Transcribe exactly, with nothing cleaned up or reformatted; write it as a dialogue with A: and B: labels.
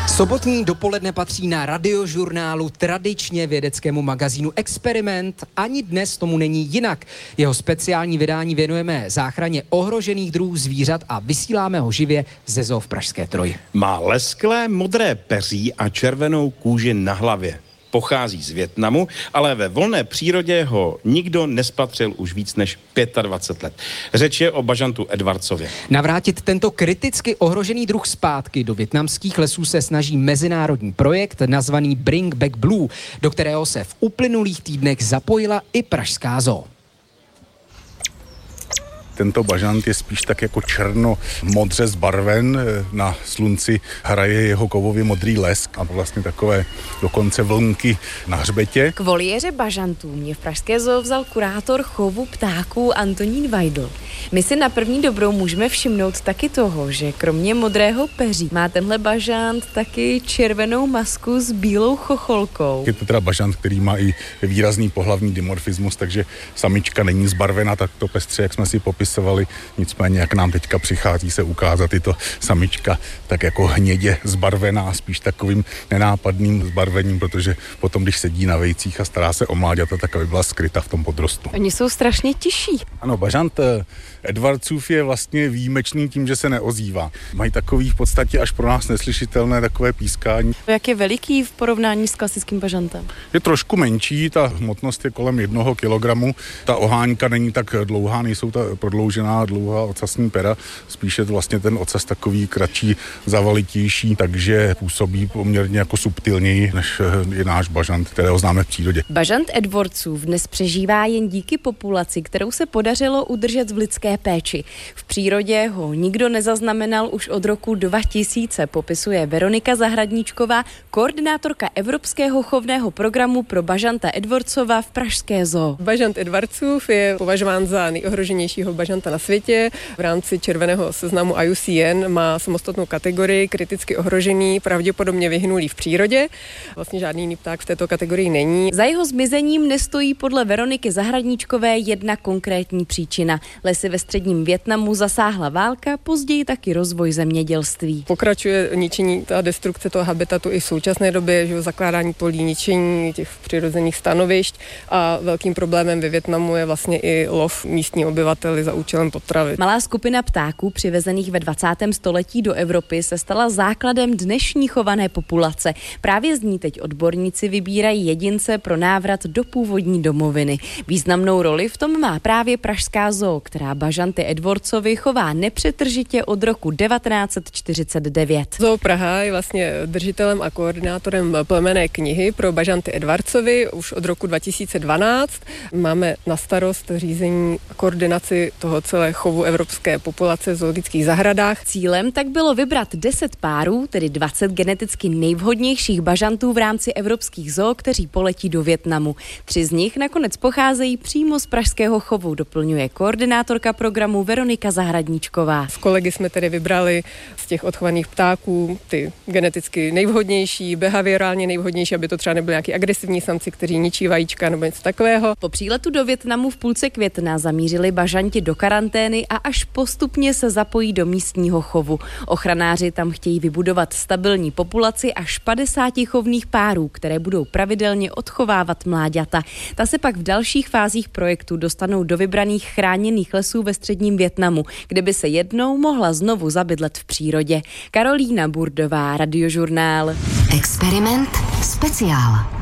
A: Sobotní dopoledne patří na Radiožurnálu, tradičně vědeckému magazínu Experiment. Ani dnes tomu není jinak. Jeho speciální vydání věnujeme záchraně ohrožených druhů zvířat a vysíláme ho živě ze zoo v Pražské Troji.
B: Má lesklé modré peří a červenou kůži na hlavě. Pochází z Vietnamu, ale ve volné přírodě ho nikdo nespatřil už víc než dvacet pět let. Řeč je o bažantu Edwardsovi.
A: Navrátit tento kriticky ohrožený druh zpátky do vietnamských lesů se snaží mezinárodní projekt nazvaný Bring Back Blue, do kterého se v uplynulých týdnech zapojila i pražská zoo.
C: Tento bažant je spíš tak jako černo-modře zbarven, na slunci hraje jeho kovově modrý lesk a vlastně takové dokonce vlnky na hřbetě.
D: K voliéře bažantů mě v pražské zoo vzal kurátor chovu ptáků Antonín Vajdl. My si na první dobrou můžeme všimnout taky toho, že kromě modrého peří má tenhle bažant taky červenou masku s bílou chocholkou.
C: Je to teda bažant, který má i výrazný pohlavní dimorfismus, takže samička není zbarvena takto pestře, jak jsme si popisovali. Nicméně, jak nám teďka přichází se ukázat, je to samička tak jako hnědě zbarvená, spíš takovým nenápadným zbarvením, protože potom, když sedí na vejcích a stará se o mláďata, tak aby byla skryta v tom podrostu.
D: Oni jsou strašně tiší.
C: Ano, bažant Edwardsův je vlastně výjimečný tím, že se neozývá. Mají takový v podstatě až pro nás neslyšitelné takové pískání.
D: Jak je veliký v porovnání s klasickým bažantem?
C: Je trošku menší, ta hmotnost je kolem jednoho kilogramu. Ta oháňka není tak dlouhá, nejsou ta prodloužená dlouhá ocasní pera, spíše vlastně ten ocas takový kratší, zavalitější, takže působí poměrně jako subtilněji, než je náš bažant, kterého známe v přírodě.
D: Bažant Edwardsův dnes přežívá jen díky populaci, kterou se podařilo udržet v lidské péči. V přírodě ho nikdo nezaznamenal už od roku dva tisíce, popisuje Veronika Zahradníčková, koordinátorka Evropského chovného programu pro bažanta Edwardsova v pražské zoo.
E: Bažant Edwardsův je považován za nejohroženějšího bažanta na světě. V rámci červeného seznamu I U C N má samostatnou kategorii kriticky ohrožený, pravděpodobně vyhynulý v přírodě. Vlastně žádný jiný pták v této kategorii není.
D: Za jeho zmizením nestojí podle Veroniky Zahradníčkové jedna konkrétní příčina. Lesy ve středním Vietnamu zasáhla válka, později taky rozvoj zemědělství.
E: Pokračuje ničení a destrukce toho habitatu i v současné době, že zakládání polí, ničení těch přirozených stanovišť a velkým problémem ve Vietnamu je vlastně i lov místní obyvateli za účelem potravy.
D: Malá skupina ptáků přivezených ve dvacátém století do Evropy se stala základem dnešní chované populace. Právě z ní teď odborníci vybírají jedince pro návrat do původní domoviny. Významnou roli v tom má právě pražská zoo, která bažanty Edwardsovi chová nepřetržitě od roku devatenáct set čtyřicet devět.
E: Zoo Praha je vlastně držitelem a koordinátorem plemenné knihy pro bažanty Edwardsovi už od roku dva tisíce dvanáct. Máme na starost řízení a koordinaci toho celé chovu evropské populace v zoologických zahradách.
D: Cílem tak bylo vybrat deset párů, tedy dvacet geneticky nejvhodnějších bažantů v rámci evropských zoo, kteří poletí do Vietnamu. Tři z nich nakonec pocházejí přímo z pražského chovu, doplňuje koordinátorka programu Veronika Zahradníčková.
E: S kolegy jsme tedy vybrali z těch odchovaných ptáků ty geneticky nejvhodnější, behaviorálně nejvhodnější, aby to třeba nebyly nějaký agresivní samci, kteří ničí vajíčka nebo něco takového.
D: Po příletu do Vietnamu v půlce května zamířili bažanti do karantény a až postupně se zapojí do místního chovu. Ochranáři tam chtějí vybudovat stabilní populaci až padesáti chovných párů, které budou pravidelně odchovávat mláďata. Ta se pak v dalších fázích projektu dostanou do vybraných chráněných lesů ve středním Vietnamu, kde by se jednou mohla znovu zabydlet v přírodě. Karolína Burdová, Radiožurnál.
F: Experiment speciál.